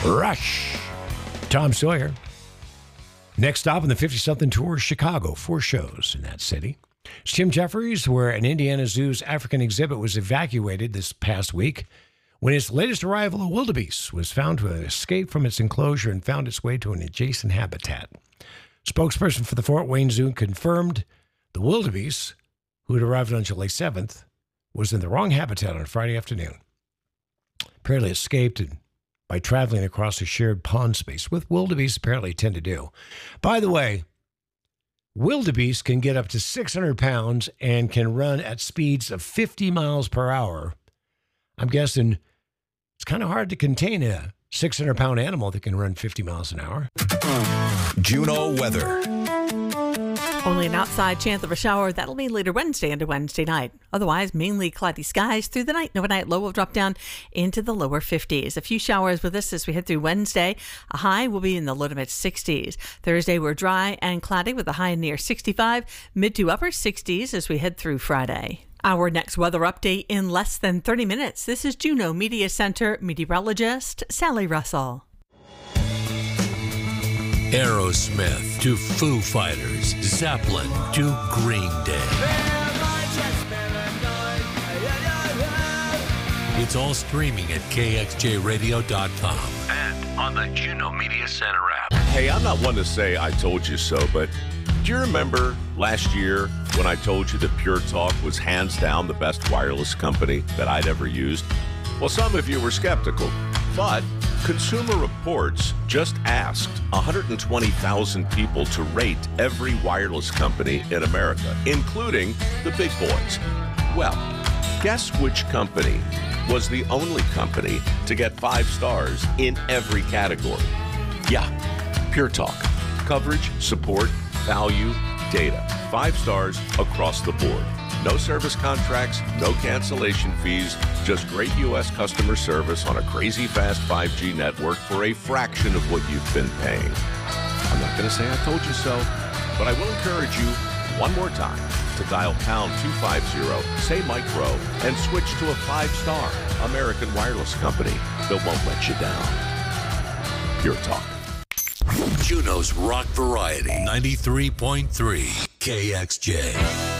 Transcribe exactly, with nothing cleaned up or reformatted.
Rush. Tom Sawyer. Next stop on the fifty-something tour, Chicago. Four shows in that city. It's Jim Jeffries, where an Indiana Zoo's African exhibit was evacuated this past week when its latest arrival, a wildebeest, was found to have escaped from its enclosure and found its way to an adjacent habitat. Spokesperson for the Fort Wayne Zoo confirmed the wildebeest, who had arrived on July seventh, was in the wrong habitat on Friday afternoon. Apparently escaped and by traveling across a shared pond space, with wildebeest apparently tend to do. By the way, wildebeest can get up to six hundred pounds and can run at speeds of fifty miles per hour. I'm guessing it's kind of hard to contain a six hundred pound animal that can run fifty miles an hour. Juneau weather. Only an outside chance of a shower. That'll be later Wednesday into Wednesday night. Otherwise, mainly cloudy skies through the night. Overnight low will drop down into the lower fifties. A few showers with us as we head through Wednesday. A high will be in the low to mid sixties. Thursday, we're dry and cloudy with a high near sixty-five. Mid to upper sixties as we head through Friday. Our next weather update in less than thirty minutes. This is Juneau Media Center meteorologist Sally Russell. Aerosmith to Foo Fighters, Zeppelin to Green Day. It's all streaming at K X J radio dot com and on the Juneau Media Center app. Hey, I'm not one to say I told you so, but do you remember last year when I told you that Pure Talk was hands down the best wireless company that I'd ever used? Well, some of you were skeptical, but Consumer Reports just asked one hundred twenty thousand people to rate every wireless company in America, including the big boys. Well, guess which company was the only company to get five stars in every category? Yeah, Pure Talk. Coverage, support, value, data. Five stars across the board. No service contracts, no cancellation fees, just great U S customer service on a crazy fast five G network for a fraction of what you've been paying. I'm not going to say I told you so, but I will encourage you one more time to dial pound two fifty, say micro, and switch to a five-star American wireless company that won't let you down. Pure Talk. Juneau's Rock Variety, ninety-three point three K X J.